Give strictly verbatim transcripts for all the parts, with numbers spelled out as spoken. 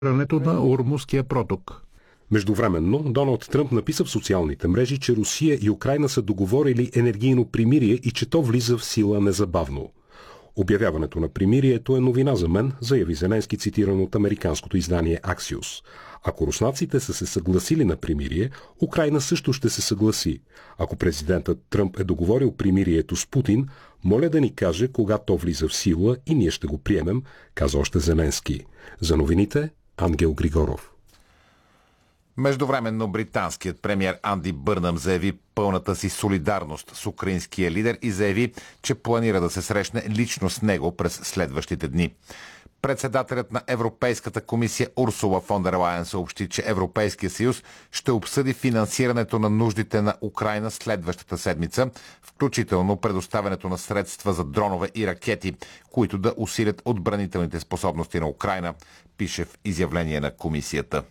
на Ормузския проток. Междувременно, Доналд Тръмп написа в социалните мрежи, че Русия и Украйна са договорили енергийно примирие и че то влиза в сила незабавно. Обявяването на примирието е новина за мен, заяви Зеленски, цитиран от американското издание Axios. Ако руснаците са се съгласили на примирие, Украйна също ще се съгласи. Ако президентът Тръмп е договорил примирието с Путин, моля да ни каже кога то влиза в сила и ние ще го приемем, каза още Зеленски. За новините Ангел Григоров. Междувременно британският премиер Анди Бърнъм заяви пълната си солидарност с украинския лидер и заяви, че планира да се срещне лично с него през следващите дни. Председателят на Европейската комисия Урсула фон дер Лайен съобщи, че Европейския съюз ще обсъди финансирането на нуждите на Украйна следващата седмица, включително предоставянето на средства за дронове и ракети, които да усилят отбранителните способности на Украйна, пише в изявление на комисията.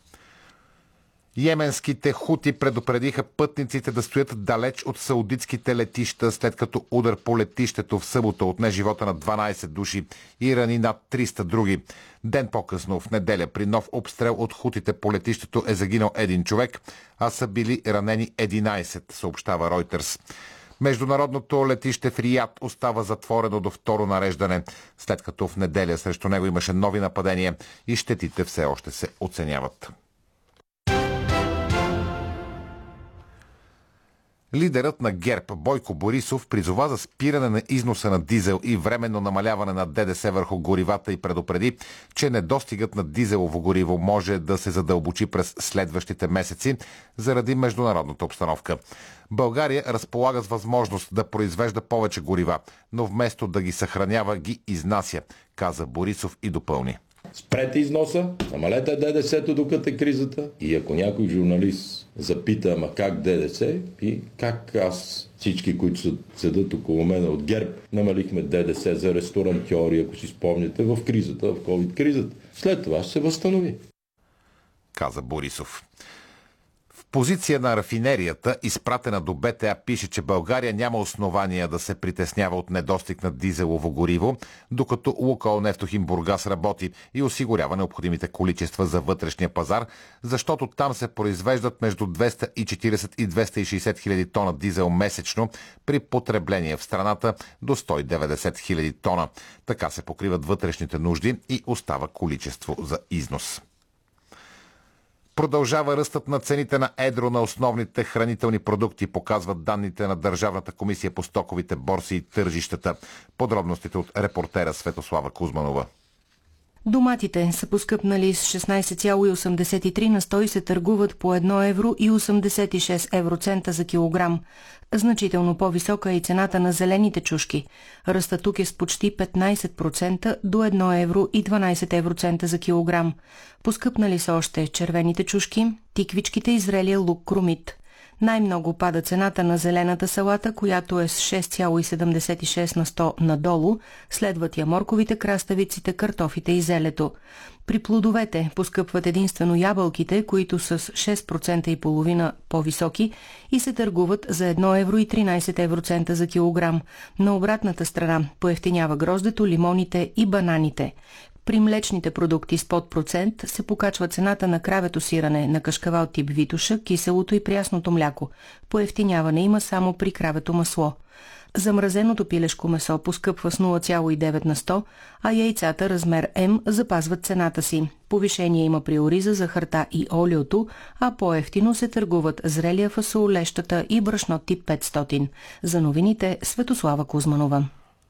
Йеменските хути предупредиха пътниците да стоят далеч от саудитските летища, след като удар по летището в събота отне живота на дванайсет души и рани над триста други. Ден по-късно, в неделя, при нов обстрел от хутите по летището е загинал един човек, а са били ранени единайсет, съобщава Ройтерс. Международното летище в Риад остава затворено до второ нареждане, след като в неделя срещу него имаше нови нападения и щетите все още се оценяват. Лидерът на ГЕРБ Бойко Борисов призова за спиране на износа на дизел и временно намаляване на ДДС върху горивата и предупреди, че недостигът на дизелово гориво може да се задълбочи през следващите месеци заради международната обстановка. България разполага с възможност да произвежда повече горива, но вместо да ги съхранява, ги изнася, каза Борисов и допълни. Спрете износа, намалете ДДС-то докато е кризата и ако някой журналист запита, ама как ДДС и как аз, всички, които седат около мен от ГЕРБ, намалихме ДДС за ресторантьори, ако си спомняте, в кризата, в ковид-кризата. След това ще се възстанови, каза Борисов. В позиция на рафинерията, изпратена до БТА, пише, че България няма основания да се притеснява от недостиг на дизелово гориво, докато Лукойл Нефтохим Бургас работи и осигурява необходимите количества за вътрешния пазар, защото там се произвеждат между двеста и четирийсет и двеста и шейсет хиляди тона дизел месечно при потребление в страната до сто и деветдесет хиляди тона. Така се покриват вътрешните нужди и остава количество за износ. Продължава ръстът на цените на едро на основните хранителни продукти, показват данните на Държавната комисия по стоковите борси и тържищата. Подробностите от репортера Светослава Кузманова. Доматите са поскъпнали с шестнайсет цяло и осемдесет и три на сто и се търгуват по едно евро и осемдесет и шест евроцента за килограм. Значително по-висока е и цената на зелените чушки. Ръстът тук е с почти петнайсет процента до едно евро и дванайсет евроцента за килограм. Поскъпнали са още червените чушки, тиквичките и зрелия лук кромит. Най-много пада цената на зелената салата, която е с шест цяло и седемдесет и шест на сто надолу, следват я морковите, краставиците, картофите и зелето. При плодовете поскъпват единствено ябълките, които са с шест процента и половина по-високи и се търгуват за едно евро и тринайсет евроцента за килограм. На обратната страна поевтинява гроздето, лимоните и бананите. При млечните продукти с под процент се покачва цената на кравето сирене, на кашкавал тип Витуша, киселото и прясното мляко. Поевтиняване има само при кравето масло. Замразеното пилешко месо поскъпва с нула цяло и девет на сто, а яйцата размер М запазват цената си. Повишение има при ориза, захарта и олиото, а по-евтино се търгуват зрелия фасул, лещата и брашно тип петстотин. За новините Светослава Кузманова.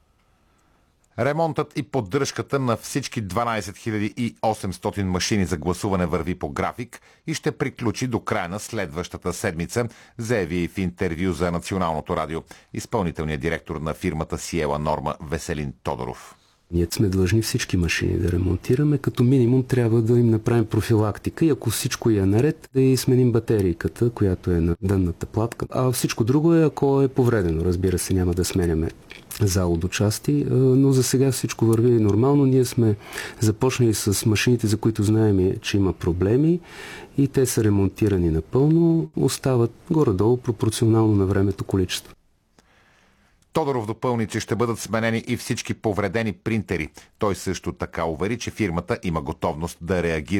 Ремонтът и поддръжката на всички дванайсет хиляди и осемстотин машини за гласуване върви по график и ще приключи до края на следващата седмица, заяви в интервю за Националното радио изпълнителният директор на фирмата Сиела Норма Веселин Тодоров. Ние сме длъжни всички машини да ремонтираме, като минимум трябва да им направим профилактика и ако всичко е наред, да и сменим батерийката, която е на дънната платка. А всичко друго е, ако е повредено. Разбира се, няма да сменяме залу до части, но за сега всичко върви нормално. Ние сме започнали с машините, за които знаем, че има проблеми и те са ремонтирани напълно, остават горе-долу пропорционално на времето количество. Тодоров допълни, че ще бъдат сменени и всички повредени принтери. Той също така увери, че фирмата има готовност да реагира